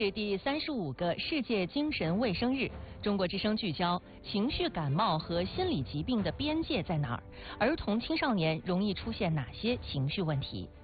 是第35个世界精神卫生日，中国之声聚焦情绪感冒和心理疾病的边界在哪儿？儿童青少年容易出现哪些情绪问题？